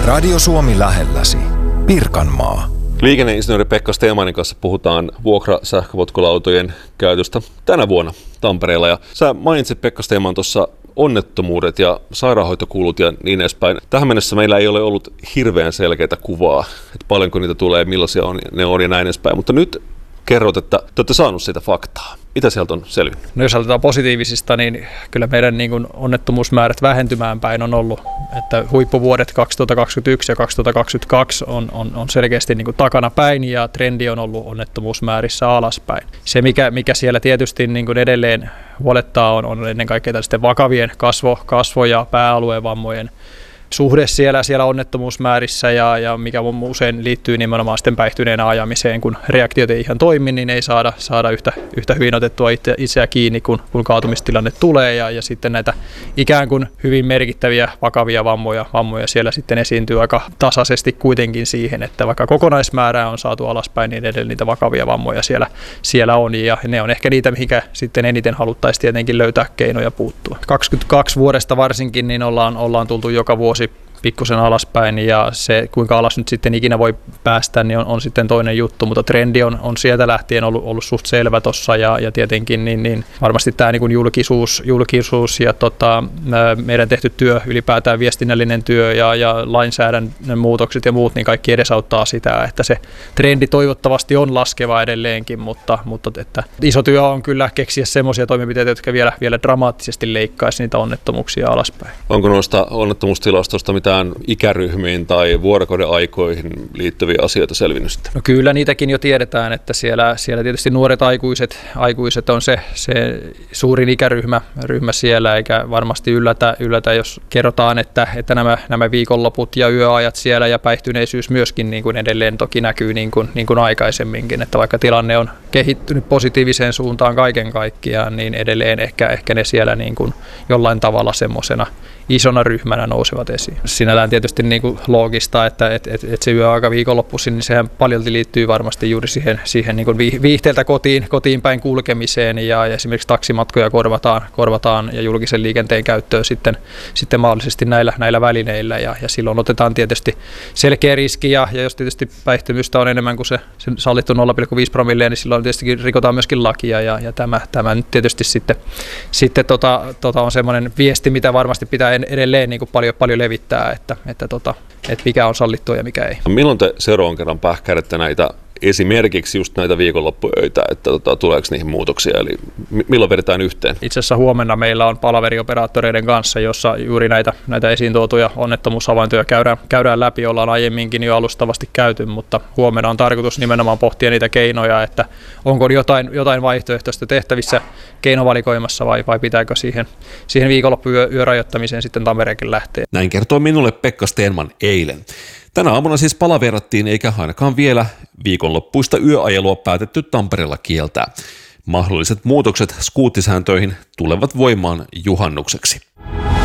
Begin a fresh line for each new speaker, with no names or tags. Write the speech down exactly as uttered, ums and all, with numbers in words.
Radio Suomi lähelläsi. Pirkanmaa.
Liikenneinsinööri Pekka Stenmanin kanssa puhutaan vuokrasähköpotkulautojen käytöstä tänä vuonna Tampereella. Ja sä mainitsit, Pekka Stenman, tuossa onnettomuudet ja sairaanhoitokulut ja niin edespäin. Tähän mennessä meillä ei ole ollut hirveän selkeää kuvaa, että paljonko niitä tulee, millaisia on, ne on ja näin edespäin. Mutta nyt kerrot, että te olette saanut siitä faktaa. Mitä sieltä on selvinnyt?
No jos aloitetaan positiivisista, niin kyllä meidän niin kuin onnettomuusmäärät vähentymään päin on ollut. Että huippuvuodet kaksituhattakaksikymmentäyksi ja kaksituhattakaksikymmentäkaksi on, on, on selkeästi niin kuin takana päin ja trendi on ollut onnettomuusmäärissä alaspäin. Se mikä, mikä siellä tietysti niin kuin edelleen huolettaa on, on ennen kaikkea tällaisten vakavien kasvo, kasvo- ja pääalueen vammojen suhde siellä, siellä onnettomuusmäärissä ja, ja mikä usein liittyy nimenomaan sitten päihtyneenä ajamiseen, kun reaktiot ei ihan toimi, niin ei saada, saada yhtä, yhtä hyvin otettua itse, itseä kiinni, kun, kun kaatumistilanne tulee ja, ja sitten näitä ikään kuin hyvin merkittäviä vakavia vammoja, vammoja siellä sitten esiintyy aika tasaisesti kuitenkin siihen, että vaikka kokonaismäärää on saatu alaspäin, niin edelleen niitä vakavia vammoja siellä, siellä on ja ne on ehkä niitä, mihinkä sitten eniten haluttaisiin tietenkin löytää keinoja puuttua. kaksikymmentäkaksi vuodesta varsinkin niin ollaan, ollaan tultu joka vuosi pikkusen alaspäin ja se kuinka alas nyt sitten ikinä voi päästä niin on, on sitten toinen juttu, mutta trendi on, on sieltä lähtien ollut, ollut suht selvä tuossa ja, ja tietenkin niin, niin varmasti tämä niin kuin julkisuus, julkisuus ja tota, meidän tehty työ, ylipäätään viestinnällinen työ ja, ja lainsäädännön muutokset ja muut, niin kaikki edesauttaa sitä, että se trendi toivottavasti on laskeva edelleenkin, mutta, mutta että iso työ on kyllä keksiä semmoisia toimenpiteitä, jotka vielä, vielä dramaattisesti leikkaisi niitä onnettomuuksia alaspäin.
Onko noista onnettomuustilastosta mitään ikäryhmiin tai vuorokauden aikoihin liittyviä asioita selvinnyt sitten?
No kyllä niitäkin jo tiedetään, että siellä, siellä tietysti nuoret aikuiset, aikuiset on se, se suurin ikäryhmä ryhmä siellä, eikä varmasti yllätä, yllätä jos kerrotaan, että, että nämä, nämä viikonloput ja yöajat siellä ja päihtyneisyys myöskin niin kuin edelleen toki näkyy niin kuin, niin kuin aikaisemminkin, että vaikka tilanne on kehittynyt positiiviseen suuntaan kaiken kaikkiaan, niin edelleen ehkä, ehkä ne siellä niin kuin jollain tavalla semmoisena isona ryhmänä nousevat esiin. Sinällään tietysti niin kuin loogista, että et, et, et se yöaika viikonloppuisin, niin sehän paljolti liittyy varmasti juuri siihen, siihen niin kuin viihteeltä kotiin, kotiin päin kulkemiseen ja esimerkiksi taksimatkoja korvataan, korvataan ja julkisen liikenteen käyttöön sitten, sitten mahdollisesti näillä, näillä välineillä ja, ja silloin otetaan tietysti selkeä riski ja, ja jos tietysti päihtymystä on enemmän kuin se, se sallittu nolla pilkku viisi promilleen, niin silloin tietysti rikotaan myöskin lakia ja, ja tämä, tämä nyt tietysti sitten, sitten tota, tota on semmoinen viesti, mitä varmasti pitää edelleen niin kuin paljon, paljon levittää, että, että, tota, että mikä on sallittua ja mikä ei.
Milloin te seuraavan kerran pähkäilette näitä esimerkiksi just näitä viikonloppuöitä, että tota, tuleeko niihin muutoksia, eli milloin vedetään yhteen?
Itse asiassa huomenna meillä on palaverioperaattoreiden kanssa, jossa juuri näitä, näitä esiin tuotuja onnettomuushavaintoja käydään, käydään läpi, ollaan aiemminkin jo alustavasti käyty, mutta huomenna on tarkoitus nimenomaan pohtia niitä keinoja, että onko jotain, jotain vaihtoehtoista tehtävissä keinovalikoimassa vai, vai pitääkö siihen, siihen viikonloppuyörajoittamiseen sitten Tampereenkin lähteä.
Näin kertoi minulle Pekka Stenman eilen. Tänä aamuna siis palaverattiin eikä ainakaan vielä viikonloppuista yöajelua päätetty Tampereella kieltää. Mahdolliset muutokset skuuttisääntöihin tulevat voimaan juhannukseksi.